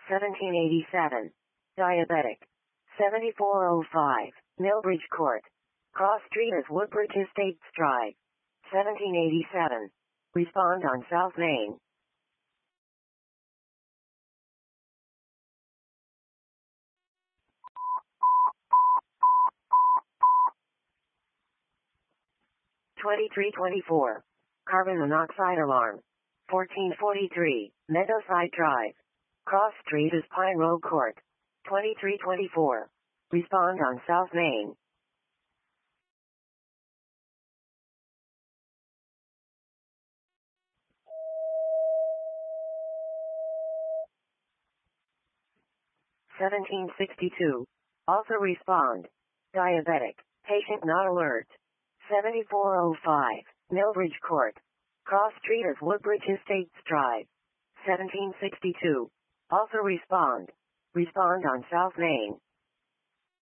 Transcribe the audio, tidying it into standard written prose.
1787. Diabetic. 7405. Millbridge Court. Cross Street is Woodbridge Estates Drive. 1787. Respond on South Main. (2324). Carbon monoxide alarm. 1443. Meadowside Drive. Cross Street is Pine Road Court. 2324. Respond on South Main. (1762). Also respond. Diabetic. Patient not alert. 7405. Millbridge Court. Cross Street is Woodbridge Estates Drive. 1762. Also respond. Respond on South Main.